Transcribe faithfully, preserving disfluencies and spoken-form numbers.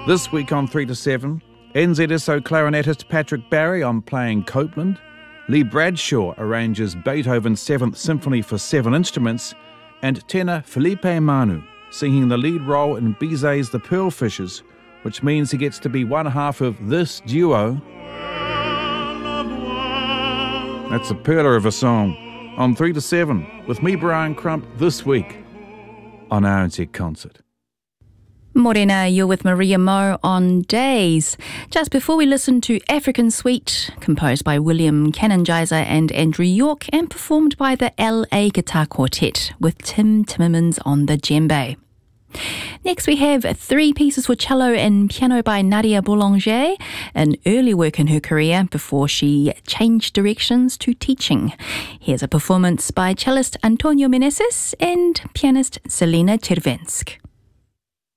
This week on three to seven, N Z S O clarinetist Patrick Barry on playing Copeland, Lee Bradshaw arranges Beethoven's Seventh Symphony for seven instruments, and tenor Felipe Manu singing the lead role in Bizet's The Pearl Fishers, which means he gets to be one half of this duo. That's a pearler of a song. On three to seven, with me, Brian Crump, this week on R N Z Concert. Morena, you're with Maria Mo on Days. Just before we listen to African Suite, composed by William Canongizer and Andrew York, and performed by the L A Guitar Quartet, with Tim Timmermans on the djembe. Next we have three pieces for cello and piano by Nadia Boulanger, an early work in her career before she changed directions to teaching. Here's a performance by cellist Antonio Meneses and pianist Selena Chervensk.